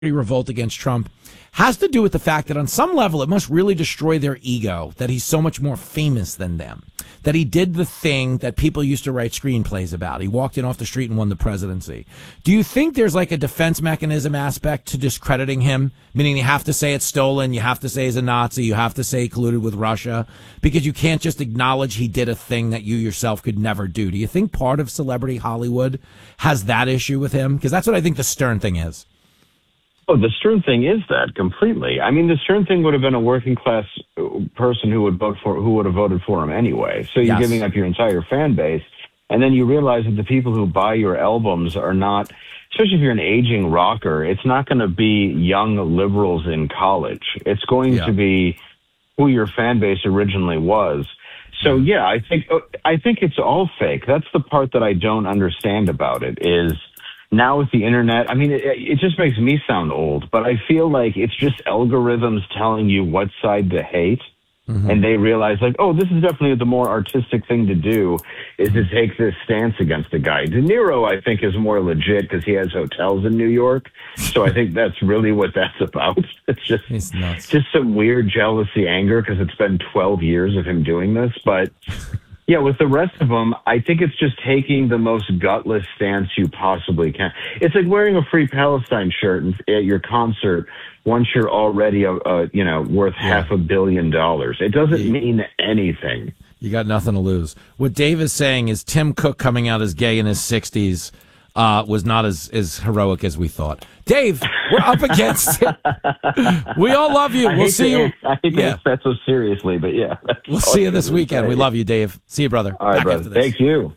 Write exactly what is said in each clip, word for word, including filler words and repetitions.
revolt against Trump has to do with the fact that on some level it must really destroy their ego that he's so much more famous than them, that he did the thing that people used to write screenplays about. He walked in off the street and won the presidency. Do you think there's like a defense mechanism aspect to discrediting him, meaning you have to say it's stolen, you have to say he's a Nazi, you have to say he colluded with Russia, because you can't just acknowledge he did a thing that you yourself could never do? Do you think part of celebrity Hollywood has that issue with him? Because that's what I think the Stern thing is. Oh, the Stern thing is that completely. I mean, the Stern thing would have been a working class person who would vote for, who would have voted for him anyway. So you're yes. giving up your entire fan base, and then you realize that the people who buy your albums are not, especially if you're an aging rocker, it's not going to be young liberals in college. It's going yeah. to be who your fan base originally was. So yeah, I think I think it's all fake. That's the part that I don't understand about it is. Now with the internet, I mean, it, it just makes me sound old, but I feel like it's just algorithms telling you what side to hate. Mm-hmm. And they realize like, oh, this is definitely the more artistic thing to do is to take this stance against a guy. De Niro, I think, is more legit because he has hotels in New York. So I think that's really what that's about. It's just, just some weird jealousy, anger, because it's been twelve years of him doing this. But yeah, with the rest of them, I think it's just taking the most gutless stance you possibly can. It's like wearing a Free Palestine shirt at your concert once you're already, a, a, you know, worth yeah. half a billion dollars. It doesn't you, mean anything. You got nothing to lose. What Dave is saying is Tim Cook coming out as gay in his sixties uh, was not as, as heroic as we thought. Dave, we're up against it. We all love you. I We'll see to, you. I hate yeah. to that so seriously, but yeah. We'll see you this weekend. Say. We love you, Dave. See you, brother. All right, Back brother. Thank you.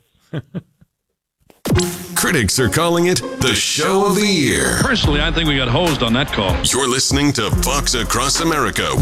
Critics are calling it the show of the year. Personally, I think we got hosed on that call. You're listening to Fox Across America